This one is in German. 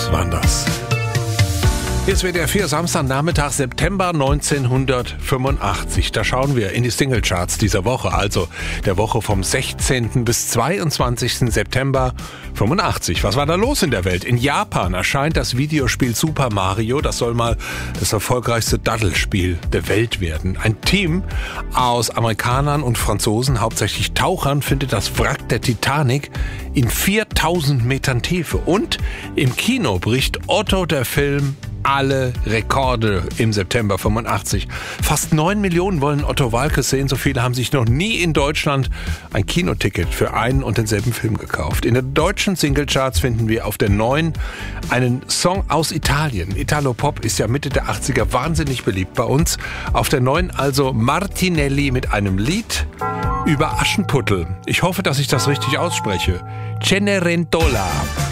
Hits waren das. Hier ist WDR 4, Samstagnachmittag, September 1985. Da schauen wir in die Singlecharts dieser Woche, also der Woche vom 16. bis 22. September 85. Was war da los in der Welt? In Japan erscheint das Videospiel Super Mario. Das soll mal das erfolgreichste Daddelspiel der Welt werden. Ein Team aus Amerikanern und Franzosen, hauptsächlich Tauchern, findet das Wrack der Titanic in 4000 Metern Tiefe. Und im Kino bricht Otto der Film alle Rekorde im September 85. Fast 9 Millionen wollen Otto Waalkes sehen. So viele haben sich noch nie in Deutschland ein Kinoticket für einen und denselben Film gekauft. In den deutschen Singlecharts finden wir auf der 9 einen Song aus Italien. Italo-Pop ist ja Mitte der 80er wahnsinnig beliebt bei uns. Auf der 9 also Martinelli mit einem Lied über Aschenputtel. Ich hoffe, dass ich das richtig ausspreche. Cenerentola.